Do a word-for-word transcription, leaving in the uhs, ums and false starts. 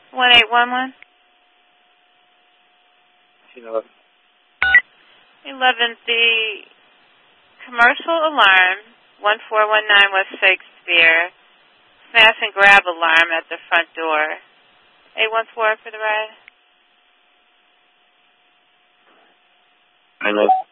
one eight one one. eleven. eleven, the commercial alarm, one four one nine West Shakespeare, smash and grab alarm at the front door. eight one four for the ride. I know.